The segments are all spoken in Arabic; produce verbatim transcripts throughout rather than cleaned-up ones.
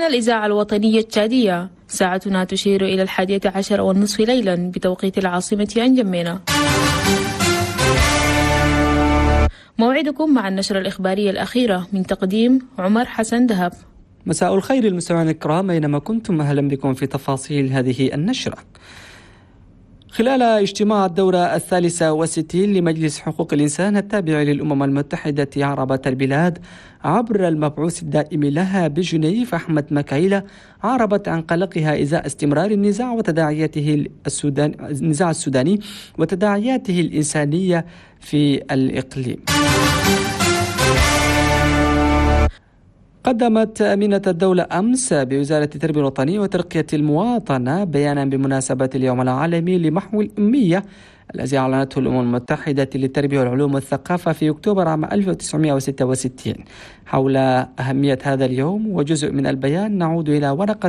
من الإذاعة الوطنية التشادية، ساعتنا تشير إلى الحادية عشر والنصف ليلا بتوقيت العاصمة أنجمينا. موعدكم مع النشرة الإخبارية الأخيرة من تقديم عمر حسن دهب. مساء الخير المستمعين الكرام أينما كنتم، أهلا بكم في تفاصيل هذه النشرة. خلال اجتماع الدورة الثالثة والستين لمجلس حقوق الإنسان التابع للأمم المتحدة عربت البلاد عبر المبعوث الدائم لها بجنيف أحمد مكايلة عربت عن قلقها إزاء استمرار النزاع وتداعياته السودان النزاع السوداني وتداعياته الإنسانية في الإقليم. قدمت أمينة الدولة أمس بوزارة التربية الوطنية وترقية المواطنة بيانا بمناسبة اليوم العالمي لمحو الأمية الذي أعلنته الأمم المتحدة للتربية والعلوم والثقافة في أكتوبر عام ألف وتسعمائة وستة وستين. حول أهمية هذا اليوم وجزء من البيان نعود إلى ورقة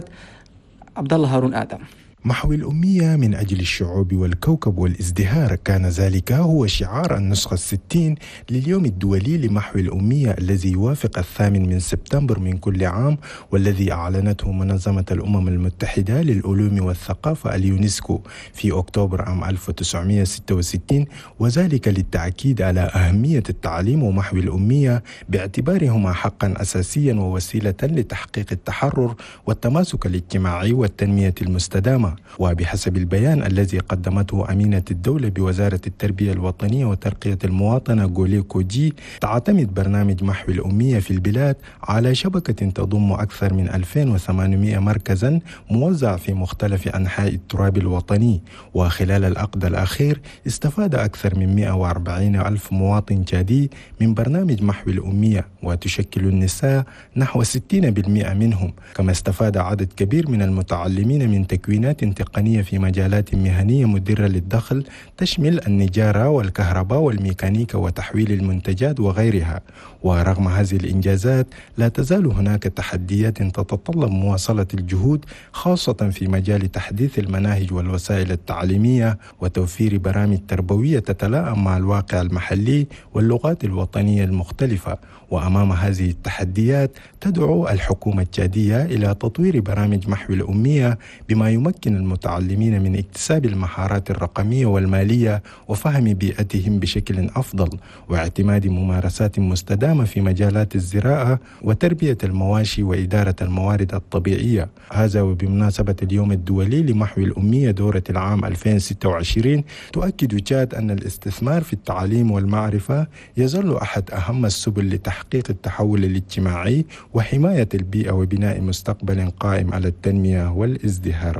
عبد الله هارون آدم. محو الأمية من أجل الشعوب والكوكب والازدهار، كان ذلك هو شعار النسخة الستين لليوم الدولي لمحو الأمية الذي يوافق الثامن من سبتمبر من كل عام، والذي أعلنته منظمة الأمم المتحدة للعلوم والثقافة اليونسكو في أكتوبر عام ألف وتسعمائة وستة وستين، وذلك للتأكيد على أهمية التعليم ومحو الأمية باعتبارهما حقا أساسيا ووسيلة لتحقيق التحرر والتماسك الاجتماعي والتنمية المستدامة. وبحسب البيان الذي قدمته أمينة الدولة بوزارة التربية الوطنية وترقية المواطنة غولي كوجي، تعتمد برنامج محو الأمية في البلاد على شبكة تضم أكثر من ألفين وثمانمائة مركزا موزع في مختلف أنحاء التراب الوطني. وخلال العقد الأخير استفاد أكثر من مئة وأربعين ألف مواطن تشادي من برنامج محو الأمية، وتشكل النساء نحو ستين بالمئة منهم، كما استفاد عدد كبير من المتعلمين من تكوينات تقنية في مجالات مهنية مدرة للدخل تشمل النجارة والكهرباء والميكانيكا وتحويل المنتجات وغيرها. ورغم هذه الإنجازات لا تزال هناك تحديات تتطلب مواصلة الجهود، خاصة في مجال تحديث المناهج والوسائل التعليمية وتوفير برامج تربوية تتلائم مع الواقع المحلي واللغات الوطنية المختلفة. وأمام هذه التحديات تدعو الحكومة التشادية إلى تطوير برامج محو الأمية بما يمكن المتعلمين من اكتساب المهارات الرقمية والمالية وفهم بيئتهم بشكل أفضل، واعتماد ممارسات مستدامة في مجالات الزراعة وتربية المواشي وإدارة الموارد الطبيعية. هذا وبمناسبة اليوم الدولي لمحو الأمية دورة العام ألفين وستة وعشرين، تؤكد تشاد أن الاستثمار في التعليم والمعرفة يظل أحد أهم السبل لتحقيق التحول الاجتماعي وحماية البيئة وبناء مستقبل قائم على التنمية والازدهار.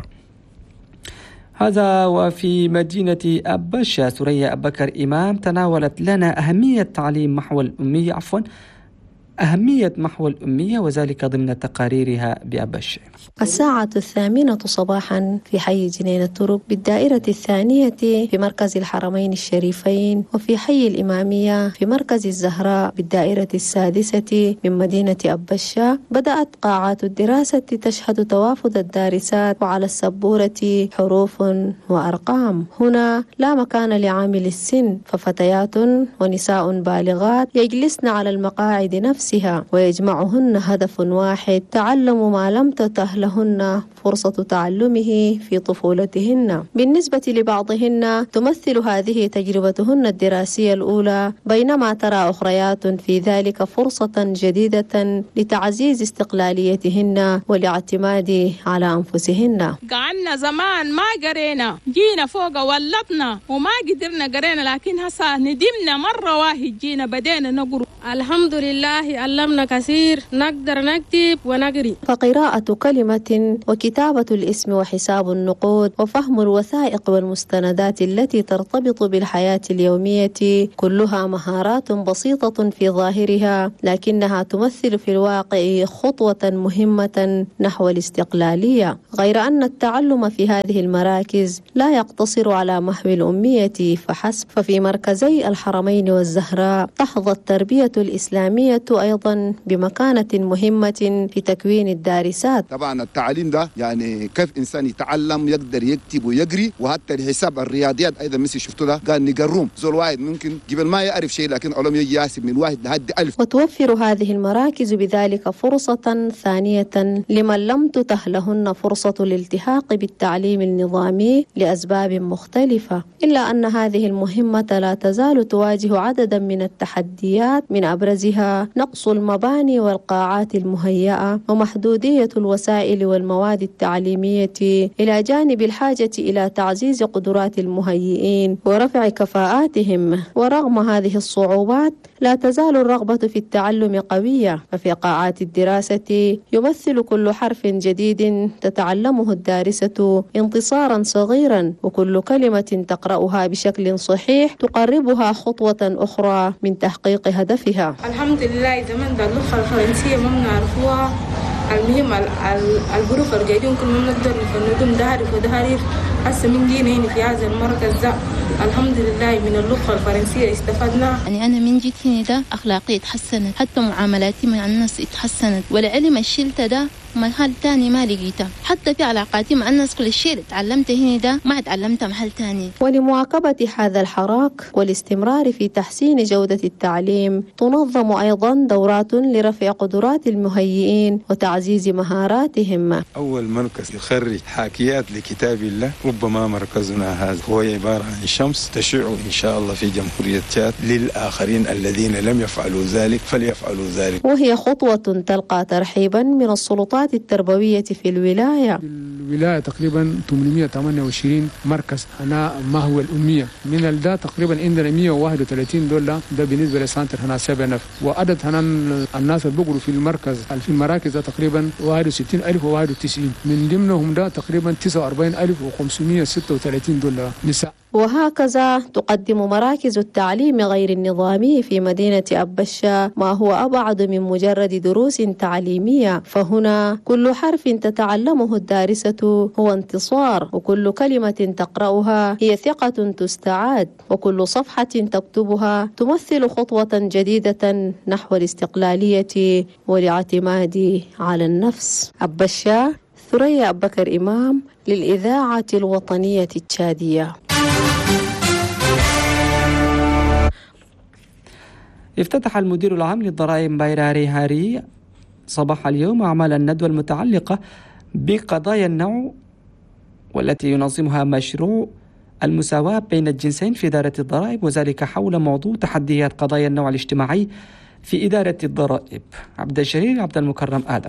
هذا وفي مدينة أبشة ثريا أبكر إمام تناولت لنا أهمية تعليم محو الأمية عفوا أهمية محو الأمية وذلك ضمن تقاريرها بأبشة. الساعة الثامنة صباحا في حي جنين الطرق بالدائرة الثانية في مركز الحرمين الشريفين، وفي حي الإمامية في مركز الزهراء بالدائرة السادسة من مدينة أبشة، بدأت قاعات الدراسة تشهد توافد الدارسات، وعلى السبورة حروف وأرقام. هنا لا مكان لعامل السن، ففتيات ونساء بالغات يجلسن على المقاعد نفسها ويجمعهن هدف واحد: تعلم ما لم تته لهن فرصة تعلمه في طفولتهن. بالنسبة لبعضهن تمثل هذه تجربتهن الدراسية الأولى، بينما ترى أخريات في ذلك فرصة جديدة لتعزيز استقلاليتهن والاعتماد على أنفسهن. قعدنا زمان ما قرينا، جينا فوق ولطنا وما قدرنا قرينا، لكن هسا ندمنا مرة واحد جينا بدينا نقرأ. الحمد لله علمنا كثير، نقدر نكتب ونقري. فقراءة كلمة وكتابة الاسم وحساب النقود وفهم الوثائق والمستندات التي ترتبط بالحياة اليومية كلها مهارات بسيطة في ظاهرها، لكنها تمثل في الواقع خطوة مهمة نحو الاستقلالية. غير أن التعلم في هذه المراكز لا يقتصر على محو الأمية فحسب، ففي مركزي الحرمين والزهراء تحظى التربية الإسلامية أيضا بمكانة مهمة في تكوين الدارسات. طبعا التعليم ده يعني كيف إنسان يتعلم يقدر يكتب ويقري، وحتى الحساب الرياضيات أيضا مثل شفتوا ده قال نقروم زول واحد ممكن قبل ما يعرف شيء لكن علوم يجي يحسب من واحد لحد ألف. وتوفر هذه المراكز بذلك فرصة ثانية لمن لم تتح لهن فرصة الالتحاق بالتعليم النظامي لأسباب مختلفة، إلا أن هذه المهمة لا تزال تواجه عددا من التحديات، من أبرزها نقص المباني والقاعات المهيئة ومحدودية الوسائل والمواد التعليمية، إلى جانب الحاجة إلى تعزيز قدرات المهيئين ورفع كفاءاتهم. ورغم هذه الصعوبات لا تزال الرغبة في التعلم قوية، ففي قاعات الدراسة يمثل كل حرف جديد تتعلمه الدارسة انتصارا صغيرا، وكل كلمة تقرأها بشكل صحيح تقربها خطوة أخرى من تحقيق هدفها. الحمد لله زمان ده اللغة الفرنسية ما بنعرفوها، المهم الحروف القاعدين كل ما نقدر نفندهم ده عارف وده عارف. هسه من جينا هنا في هذا المركز ده الحمد لله من اللغة الفرنسية استفدنا. يعني أنا من جيت هنا ده أخلاقي اتحسنت، حتى معاملاتي مع الناس اتحسنت، والعلم الشلت ده محل تاني ما لقيته، حتى في علاقاتي مع الناس كل الشيء اللي تعلمته هنا ده ما تعلمته محل تاني. ولمواكبة هذا الحراك والاستمرار في تحسين جودة التعليم تنظم أيضا دورات لرفع قدرات المهيئين وتعزيز مهاراتهم. أول مركز يخرج حاكيات لكتاب الله ربما مركزنا هذا هو عبارة عن شمس تشع إن شاء الله في جمهورية تشاد للآخرين الذين لم يفعلوا ذلك فليفعلوا ذلك. وهي خطوة تلقى ترحيبا من السلطات التربوية في الولاية. الولاية تقريبا ثمانمائة وثمانية وعشرين مركز أنا ما هو الأمية من الدا تقريبا عندنا مئة وواحد وثلاثين دولار ده بالنسبة لسانتر هنا سبعة نف، وعدد هنا الناس اللي بقروا في المركز في المراكز تقريبا واحد وستين ألف وواحد وتسعين، من ضمنهم ده تقريبا تسعة وأربعين ألف وخمسمائة وستة وثلاثين دولار نساء. وهكذا تقدم مراكز التعليم غير النظامي في مدينة أبشة ما هو أبعد من مجرد دروس تعليمية، فهنا كل حرف تتعلمه الدارسة هو انتصار، وكل كلمة تقرأها هي ثقة تستعاد، وكل صفحة تكتبها تمثل خطوة جديدة نحو الاستقلالية والاعتماد على النفس. أبشة، ثريا أبو بكر إمام للإذاعة الوطنية التشادية. افتتح المدير العام للضرائب بايراري هاري صباح اليوم أعمال الندوة المتعلقة بقضايا النوع والتي ينظمها مشروع المساواة بين الجنسين في إدارة الضرائب، وذلك حول موضوع تحديات قضايا النوع الاجتماعي في إدارة الضرائب. عبد الجليل عبد المكرم آدم.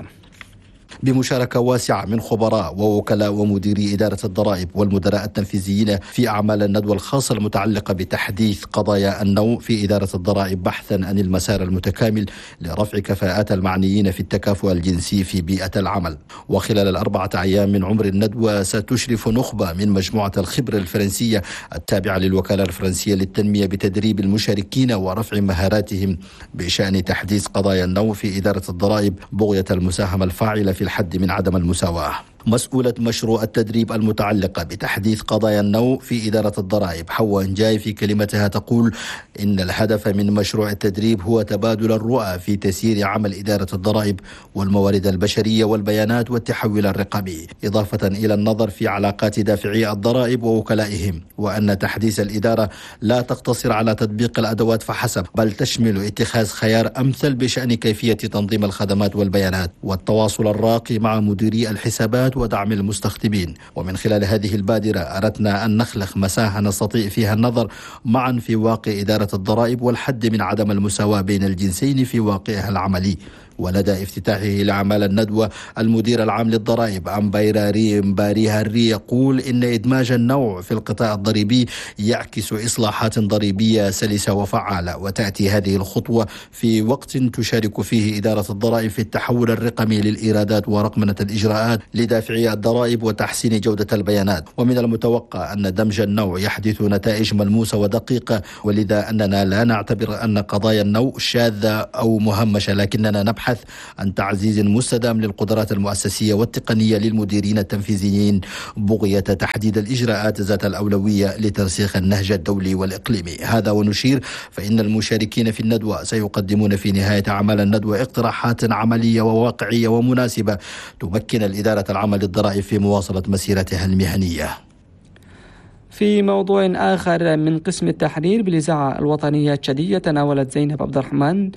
بمشاركة واسعة من خبراء ووكلاء ومديري إدارة الضرائب والمدراء التنفيذيين في أعمال الندوة الخاصة المتعلقة بتحديث قضايا النوع في إدارة الضرائب بحثا عن المسار المتكامل لرفع كفاءات المعنيين في التكافؤ الجنسي في بيئة العمل. وخلال الأربعة أيام من عمر الندوة ستشرف نخبة من مجموعة الخبرة الفرنسية التابعة للوكالة الفرنسية للتنمية بتدريب المشاركين ورفع مهاراتهم بشأن تحديث قضايا النوع في إدارة الضرائب بغية المساهمة الفاعلة في الحد من عدم المساواة. مسؤولة مشروع التدريب المتعلقة بتحديث قضايا النوع في إدارة الضرائب حواء نجاي في كلمتها تقول إن الهدف من مشروع التدريب هو تبادل الرؤى في تسيير عمل إدارة الضرائب والموارد البشرية والبيانات والتحول الرقمي، إضافة إلى النظر في علاقات دافعي الضرائب ووكلائهم، وأن تحديث الإدارة لا تقتصر على تطبيق الأدوات فحسب، بل تشمل اتخاذ خيار أمثل بشأن كيفية تنظيم الخدمات والبيانات والتواصل الراقي مع مديري الحسابات ودعم المستخدمين. ومن خلال هذه البادرة أردنا أن نخلق مساحة نستطيع فيها النظر معا في واقع إدارة الضرائب والحد من عدم المساواة بين الجنسين في واقعها العملي. ولدى افتتاحه لأعمال الندوة المدير العام للضرائب أمبايراري مباري هاري يقول إن إدماج النوع في القطاع الضريبي يعكس إصلاحات ضريبية سلسة وفعالة، وتأتي هذه الخطوة في وقت تشارك فيه إدارة الضرائب في التحول الرقمي للإيرادات ورقمنة الإجراءات لدافعي الضرائب وتحسين جودة البيانات. ومن المتوقع أن دمج النوع يحدث نتائج ملموسة ودقيقة، ولذا أننا لا نعتبر أن قضايا النوع شاذة أو مهمشة، لكننا نبحث تبحث عن تعزيز مستدام للقدرات المؤسسية والتقنية للمديرين التنفيذيين بغية تحديد الإجراءات ذات الأولوية لترسيخ النهج الدولي والإقليمي. هذا ونشير فإن المشاركين في الندوة سيقدمون في نهاية أعمال الندوة اقتراحات عملية وواقعية ومناسبة تمكن الإدارة العامة للضرائب في مواصلة مسيرتها المهنية. في موضوع آخر من قسم التحرير بالإذاعة الوطنية التشادية، تناولت زينب عبد الرحمن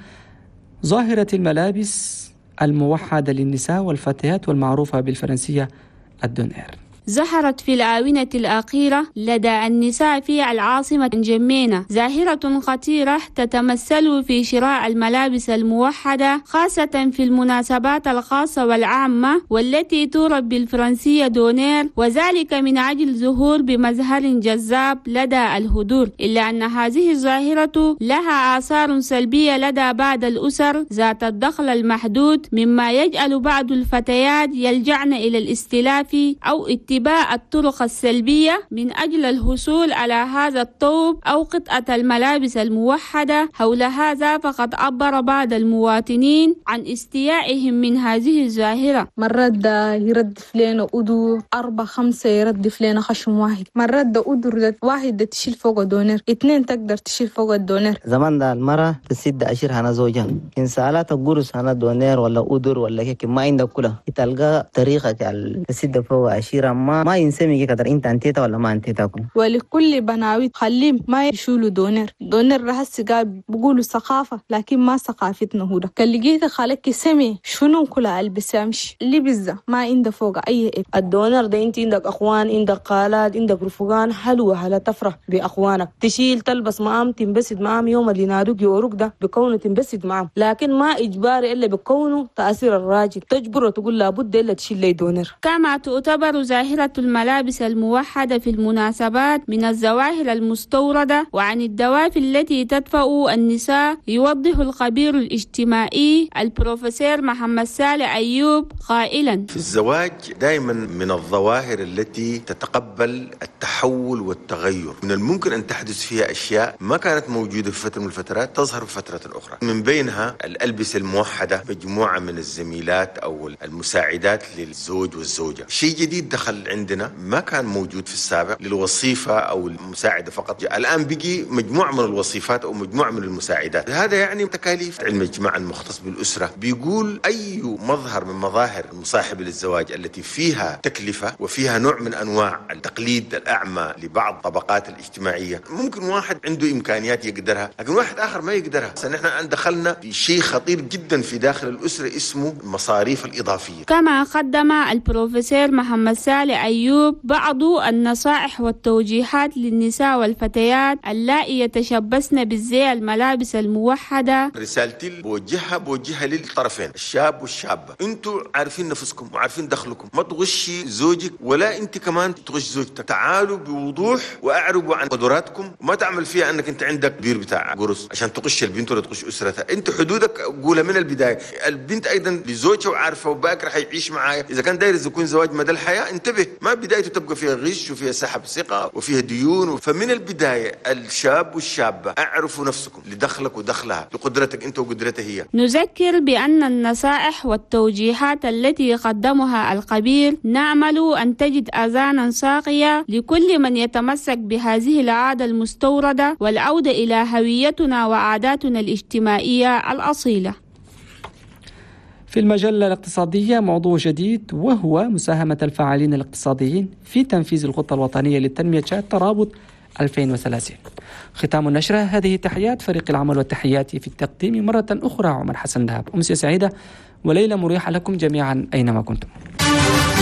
ظاهرة الملابس الموحدة للنساء والفتيات والمعروفة بالفرنسية الدونير. ظهرت في الآونة الأخيرة لدى النساء في العاصمة نجمينة ظاهرة خطيرة تتمثل في شراء الملابس الموحدة خاصة في المناسبات الخاصة والعامة والتي تعرف بالفرنسية دونير، وذلك من أجل ظهور بمظهر جذاب لدى الحضور. إلا أن هذه الظاهرة لها آثار سلبية لدى بعض الأسر ذات الدخل المحدود، مما يجعل بعض الفتيات يلجأن إلى الاستلاف أو اتباع الطرق السلبية من أجل الحصول على هذا الثوب أو قطعة الملابس الموحدة. حول هذا فقد عبر بعض المواطنين عن استيائهم من هذه الظاهرة. مرات ده يرد فلان أدو أربعة خمسة يرد فلان خشم واحد، مرات ده أدو واحد ده تشيل فوق الدونر، اثنين تقدر تشيل فوق الدونر. زمان ده المرة تسد أشير هنا زوجان إن سالات الجرس هنا دونر ولا أدر ولا كيك ما عندك كله تلقى طريقة على تسد فوق أشير ما ما ينسمي كده انت انتيتا ولا ما انتيتا كله. ولكل بناويت خليهم ما يشولوا دونر دونر رهس قال بيقولوا ثقافه لكن ما ثقافتنا هودا. كان لقيت خالك سمي شنو كلها البس امشي لبزه ما عنده فوق اي إب. الدونر ده انت عندك اخوان عندك خالات عندك رفقان حلوه هلا تفرح باخوانك تشيل تلبس معهم تنبسط معهم يوم اللي نادوك يوروك ده بكونه تنبسط معهم، لكن ما اجباري الا بكونه تاثير الراجل تجبره تقول لابد الا تشيل لي دونر. كما تعتبر ظاهرة الملابس الموحدة في المناسبات من الظواهر المستوردة وعن الدوافع التي تدفع النساء. يوضح الخبير الاجتماعي البروفيسور محمد صالح أيوب قائلا: في الزواج دائما من الظواهر التي تتقبل التحول والتغير، من الممكن أن تحدث فيها أشياء ما كانت موجودة في فترة من الفترات تظهر في فترة أخرى، من بينها الألبسة الموحدة، مجموعة من الزميلات أو المساعدات للزوج والزوجة. شيء جديد دخل عندنا ما كان موجود في السابق للوظيفة أو المساعدة فقط، الآن بقي مجموعة من الوظيفات أو مجموعة من المساعدات. هذا يعني تكاليف. علم الاجتماع المختص بالأسرة بيقول أي مظهر من مظاهر المصاحبة للزواج التي فيها تكلفة وفيها نوع من أنواع التقليد الأعمى لبعض الطبقات الاجتماعية، ممكن واحد عنده إمكانيات يقدرها لكن واحد آخر ما يقدرها. نحن الآن دخلنا في شيء خطير جدا في داخل الأسرة اسمه المصاريف الإضافية. كما قدم البروفيسور محمد صالح أيوب بعض النصائح والتوجيهات للنساء والفتيات اللائي يتشبثن بالزي الملابس الموحدة. رسالتي بوجهها بوجهها للطرفين الشاب والشابة، انتوا عارفين نفسكم وعارفين دخلكم، ما تغشي زوجك ولا انت كمان تغش زوجتك. تعالوا بوضوح واعربوا عن قدراتكم وما تعمل فيها انك انت عندك بير بتاع قرص عشان تغش البنت ولا تغش اسرتها. انت حدودك قولها من البداية. البنت ايضا لزوجها وعارفة وباكر حيعيش معايا، اذا كان داير يكون زواج مدى الحياة انتبه، ما بدايته تبقى فيها غش وفيها سحب ثقة وفيها ديون. فمن البداية الشاب والشابة اعرفوا نفسكم لدخلك ودخلها لقدرتك انت وقدرتها هي. نذكر بأن النصائح والتوجيهات التي قدمها الخبير نأمل أن تجد أذانا صاغية لكل من يتمسك بهذه العادة المستوردة والعودة إلى هويتنا وعاداتنا الاجتماعية الأصيلة. في المجلة الاقتصادية موضوع جديد وهو مساهمة الفاعلين الاقتصاديين في تنفيذ الخطة الوطنية للتنمية تشاد ترابط ألفين وثلاثين. ختام النشرة. هذه تحيات فريق العمل وتحياتي في التقديم مرة أخرى عمر حسن دهب. أمسية سعيدة وليلة مريحة لكم جميعا أينما كنتم.